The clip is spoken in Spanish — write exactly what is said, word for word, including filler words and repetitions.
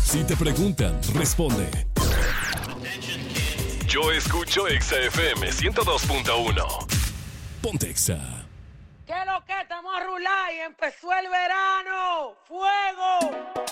Si te preguntan, responde. Yo escucho Exa F M ciento dos punto uno. Ponte Exa. ¿Qué es lo que? Estamos a rular y empezó el verano. ¡Fuego!